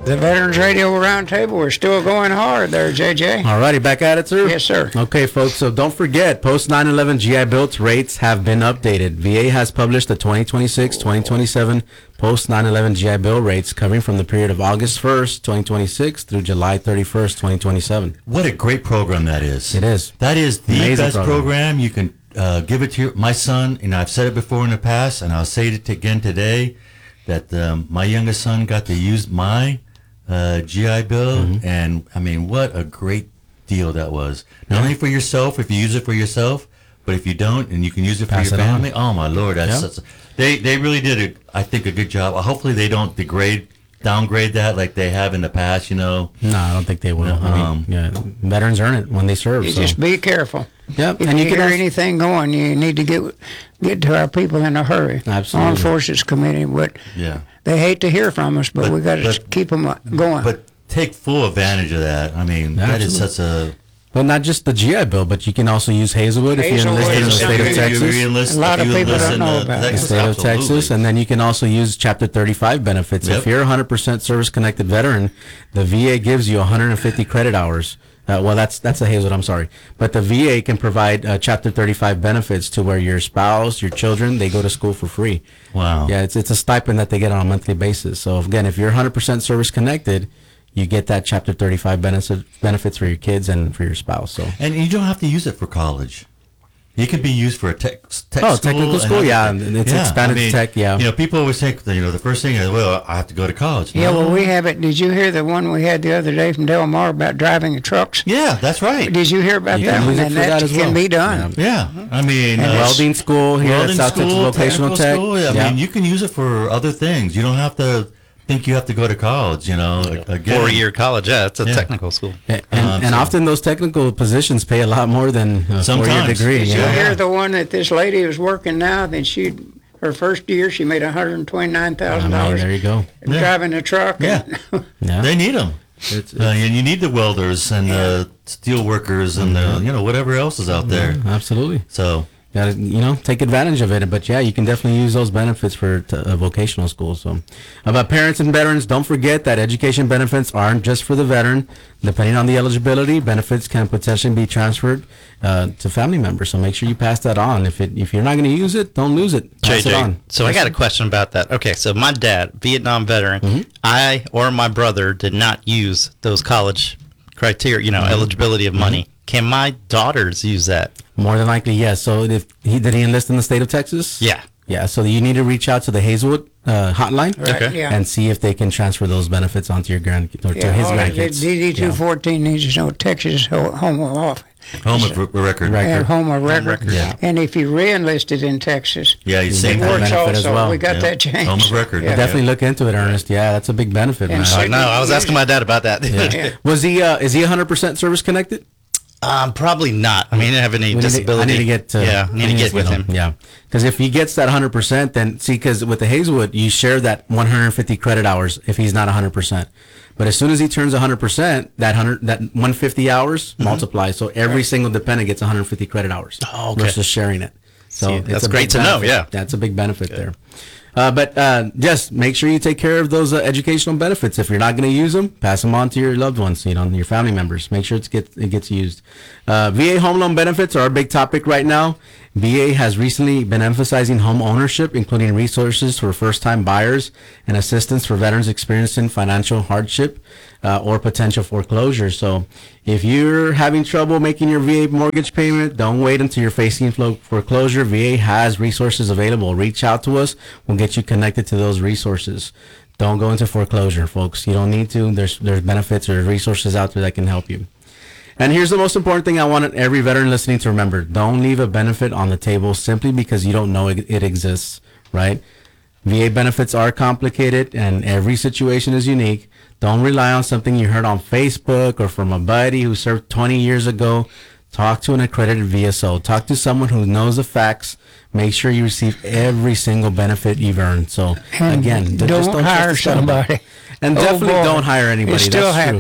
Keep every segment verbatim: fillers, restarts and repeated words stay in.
The Veterans Radio Roundtable, we're still going hard there, J J. All righty, back at it, sir? Yes, sir. Okay, folks, so don't forget, post nine eleven G I Bill rates have been updated. V A has published the twenty twenty-six twenty twenty-seven post nine eleven G I Bill rates covering from the period of August first, twenty twenty-six through July thirty-first, twenty twenty-seven. What a great program that is. It is. That is the Amazing best program. program. You can uh, give it to your, my son, and I've said it before in the past, and I'll say it again today, that um, my youngest son got to use my uh, G I Bill, mm-hmm. and I mean, what a great deal that was. Not yeah. only for yourself, if you use it for yourself, but if you don't, and you can use it for Pass your it family, on. oh my Lord, that's, yeah. that's they they really did a, I think, a good job. Hopefully, they don't degrade. downgrade that like they have in the past, you know. No, I don't think they will. Um, I mean, yeah, veterans earn it when they serve. You so. just be careful. Yep. If and you, you hear can also, anything going, you need to get get to our people in a hurry. Absolutely. Armed Forces Committee, but yeah, they hate to hear from us, but, but we got to but, keep them going. But take full advantage of that. I mean, Absolutely. that is such a. Well, not just the G I Bill, but you can also use Hazelwood, if you're Hazelwood enlisted in the is state of something Texas. you- enlist, A lot if of you people enlist don't in know the about The Texas, state of absolutely. Texas, and then you can also use Chapter thirty-five benefits. Yep. If you're a one hundred percent service-connected veteran, the V A gives you one hundred fifty credit hours. Uh, well, that's that's a Hazelwood, I'm sorry. But the V A can provide uh, Chapter thirty-five benefits to where your spouse, your children, they go to school for free. Wow. Yeah, it's, it's a stipend that they get on a monthly basis. So, again, if you're one hundred percent service-connected, you get that Chapter thirty-five benefit, benefits for your kids and for your spouse. So, And you don't have to use it for college. It can be used for a tech, tech Oh, school. technical and school, other yeah, things. and it's expanded to tech, yeah. You know, people always think, that, you know, the first thing is, well, I have to go to college. yeah, No. well, we have it. Did you hear the one we had the other day from Del Mar about driving the trucks? Yeah, that's right. Did you hear about You that can one? use it And for that, that as can well. be done. Yeah, I mean, And uh, welding school here welding at South Texas school, Vocational technical Tech. school, I Yeah. mean, you can use it for other things. You don't have to think you have to go to college, you know. Again, Four-year college, yeah, it's a Yeah. technical school. And, and, Um, and so- often those technical positions pay a lot more than a four-year Sometimes. degree. Did you Yeah. hear the one that this lady is working now? Then she, her first year, she made one hundred twenty-nine I thousand mean, dollars there you go. Yeah. driving a truck. Yeah. and- Yeah. They need them. It's, Uh, and you need the welders and the steel workers and the, you know, whatever else is out there. absolutely. So, Gotta, you know, take advantage of it. But yeah, you can definitely use those benefits for t- uh, vocational schools. So, about parents and veterans, don't forget that education benefits aren't just for the veteran. Depending on the eligibility, benefits can potentially be transferred uh, to family members. So make sure you pass that on. If it if you're not going to use it, don't lose it. Pass J J, it on. so I got a question about that. Okay, so my dad, Vietnam veteran, Mm-hmm. I or my brother did not use those college criteria, you know, Mm-hmm. eligibility of money. Can my daughters use that? More than likely, yes. So if he did he enlist in the state of Texas? Yeah. Yeah. So you need to reach out to the Hazelwood uh, hotline Right, Okay. yeah. and see if they can transfer those benefits onto your grand or to Yeah, his all of it. grandkids. D D two fourteen needs to know Texas ho- Home Office. home of r- record. Right. And home of record. record, yeah. And if you re-enlisted in Texas, Yeah, you You same get that works thing. benefit as also. well. We got Yeah. that changed. Home of record. Yeah. Definitely look into it, Ernest. Yeah, that's a big benefit, And man. so- I know. I was asking my dad about that. Yeah. Was he? Uh, is he one hundred percent service connected? um, probably not. I mean, he didn't have any We need to- disability. I need to get. To, yeah, I need I to get with him. Yeah, because if he gets that one hundred percent, then see, because with the Hazelwood, you share that one hundred fifty credit hours if he's not one hundred percent. But as soon as he turns one hundred percent, that one hundred that one hundred fifty hours multiplies. So every single dependent gets one hundred fifty credit hours Oh, okay. versus sharing it. So See, it's that's a great big to know, benefit. yeah. That's a big benefit there. Uh, but uh, just make sure you take care of those uh, educational benefits. If you're not going to use them, pass them on to your loved ones, you know, your family members. Make sure it's get, it gets used. Uh, V A home loan benefits are a big topic right now. V A has recently been emphasizing home ownership, including resources for first-time buyers and assistance for veterans experiencing financial hardship uh, or potential foreclosure. So if you're having trouble making your V A mortgage payment, don't wait until you're facing flo- foreclosure. V A has resources available. Reach out to us. We'll get you connected to those resources. Don't go into foreclosure, folks. You don't need to. There's there's benefits or resources out there that can help you. And here's the most important thing I want every veteran listening to remember. Don't leave a benefit on the table simply because you don't know it, it exists, right? V A benefits are complicated and every situation is unique. Don't rely on something you heard on Facebook or from a buddy who served twenty years ago. Talk to an accredited V S O. Talk to someone who knows the facts. Make sure you receive every single benefit you've earned. So, And again, don't just don't hire trust the settlement. somebody. And Oh, definitely boy. don't hire anybody. It's still That's true. happening.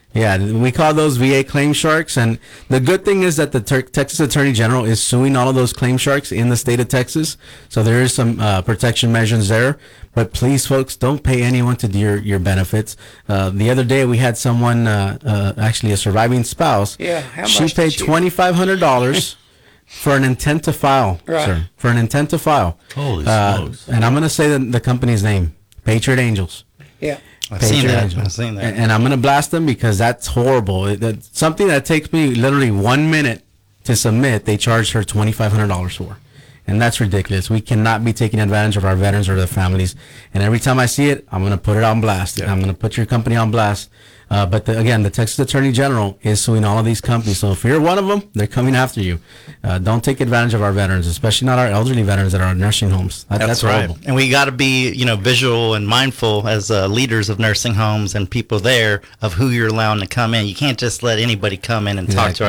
Yeah, we call those V A claim sharks, and the good thing is that the ter- Texas Attorney General is suing all of those claim sharks in the state of Texas, so there is some uh, protection measures there. But please, folks, don't pay anyone to do your, your benefits. Uh, the other day, we had someone, uh, uh, actually a surviving spouse. Yeah, how she much did paid she- twenty-five hundred dollars for an intent to file, Right. sir. For an intent to file. Holy Uh, smokes. And I'm going to say the, the company's name, Patriot Angels. Yeah. I've seen Patriot that. Angels. I've seen that. And, and I'm going to blast them because that's horrible. It, that's something that takes me literally one minute to submit, they charged her twenty-five hundred dollars for. And that's ridiculous. We cannot be taking advantage of our veterans or their families. And every time I see it, I'm going to put it on blast. I'm going to put your company on blast. Uh, but the, again, the Texas Attorney General is suing all of these companies. So if you're one of them, they're coming after you. Uh, don't take advantage of our veterans, especially not our elderly veterans that are in nursing homes. That, That's, that's right. horrible. And we got to be, you know, visual and mindful as uh, leaders of nursing homes and people there of who you're allowing to come in. You can't just let anybody come in and talk to Exactly.